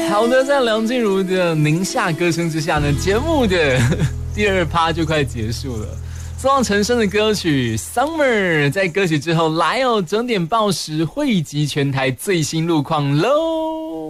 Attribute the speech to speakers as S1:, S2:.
S1: 好的，在梁静茹的宁夏歌声之下呢，节目的第2趴就快结束了。送上陈升的歌曲《Summer》，在歌曲之后来整点报时汇集全台最新路况喽。